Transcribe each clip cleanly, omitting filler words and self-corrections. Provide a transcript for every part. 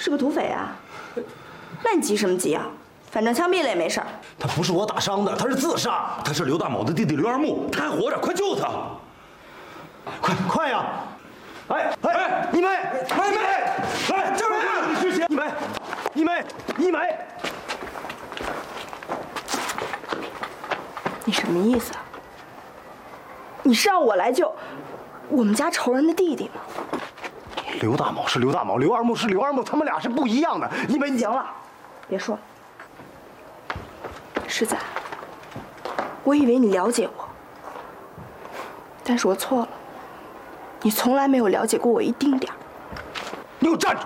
是个土匪啊。那你急什么急啊？反正枪毙了也没事儿。 他不是我打伤的，他是自杀。他是刘大某的弟弟刘二木，他还活着，快救他！快呀！哎，一梅，一梅，来，这边，师姐，一梅， 你什么意思啊？你是让我来救我们家仇人的弟弟吗？ 刘大某是刘大某，刘二木是刘二木，他们俩是不一样的。一梅， 行了，别说了。世仔，我以为你了解我，但是我错了。你从来没有了解过我一丁点儿。 你给我站住！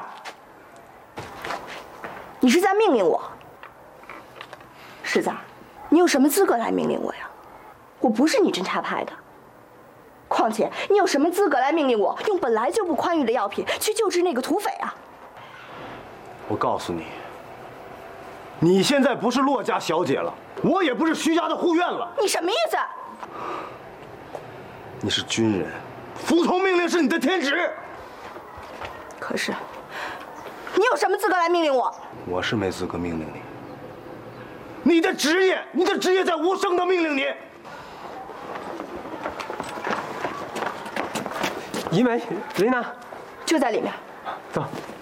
你是在命令我。世仔，你有什么资格来命令我呀？我不是你侦察派的。况且，你有什么资格来命令我用本来就不宽裕的药品去救治那个土匪啊？ 我告诉你，你现在不是骆家小姐了，我也不是徐家的护院了。 你什么意思？ 你是军人，服从命令是你的天职。 可是，你有什么资格来命令我？ 我是没资格命令你。你的职业在无声的命令你。 一梅，琳娜， 就在里面。 走。